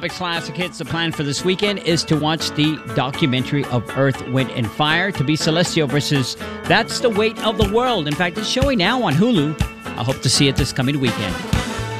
Classic Hits. The plan for this weekend is to watch the documentary of Earth, Wind, and Fire, To Be Celestial versus That's the Weight of the World. In fact, it's showing now on Hulu. I hope to see it this coming weekend.